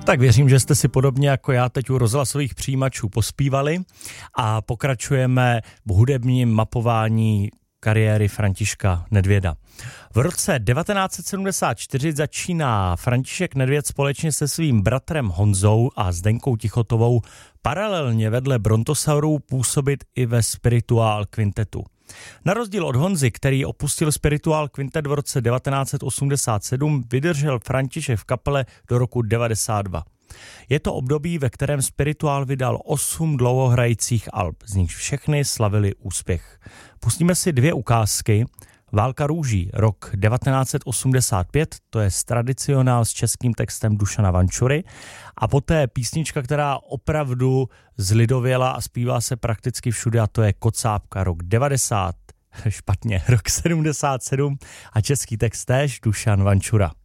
Tak věřím, že jste si podobně jako já teď u rozhlasových přijímačů pospívali a pokračujeme v hudebním mapování kariéry Františka Nedvěda. V roce 1974 začíná František Nedvěd společně se svým bratrem Honzou a Zdenkou Tichotovou paralelně vedle Brontosaurů působit i ve Spirituál kvintetu. Na rozdíl od Honzy, který opustil Spirituál kvintet v roce 1987, vydržel František v kapele do roku 1992. Je to období, ve kterém Spirituál vydal 8 dlouhohrajících alb, z nichž všechny slavili úspěch. Pustíme si 2 ukázky. Válka růží, rok 1985, to je tradicionál s českým textem Dušana Vančury, a poté písnička, která opravdu zlidověla a zpívá se prakticky všude, a to je Kocábka, rok 77 a český text též Dušan Vančura.